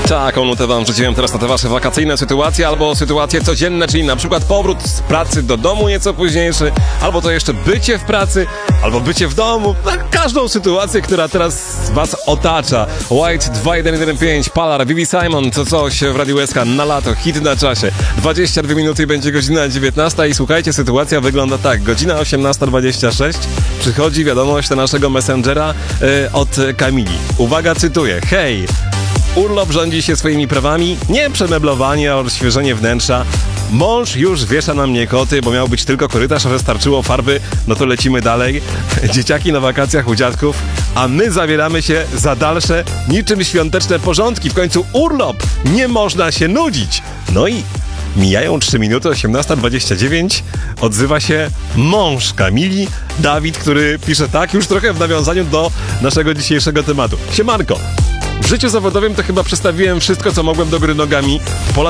Taką nutę wam wrzuciłem teraz na te wasze wakacyjne sytuacje albo sytuacje codzienne, czyli na przykład powrót z pracy do domu nieco późniejszy, albo to jeszcze bycie w pracy, albo bycie w domu. Na każdą sytuację, która teraz was otacza. White 2115, Palar, Vivi Simon, to coś w Radiu SK na lato, hit na czasie. 22 minuty i będzie godzina 19 i słuchajcie, sytuacja wygląda tak. Godzina 18:26, przychodzi wiadomość do naszego Messengera od Kamili. Uwaga, cytuję. Hej! Urlop rządzi się swoimi prawami, nie przemeblowanie, a odświeżenie wnętrza. Mąż już wiesza na mnie koty, bo miał być tylko korytarz, a że starczyło farby, no to lecimy dalej. Dzieciaki na wakacjach u dziadków, a my zabieramy się za dalsze, niczym świąteczne porządki. W końcu urlop, nie można się nudzić. No i mijają 3 minuty, 18:29, odzywa się mąż Kamili, Dawid, który pisze tak, już trochę w nawiązaniu do naszego dzisiejszego tematu. Siemanko! W życiu zawodowym to chyba przedstawiłem wszystko, co mogłem do góry nogami.